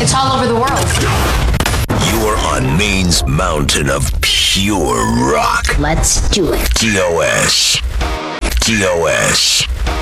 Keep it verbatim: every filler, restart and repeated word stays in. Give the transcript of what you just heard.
It's all over the world. You are on Maine's mountain of pure rock. Let's do it. D O S. D O S.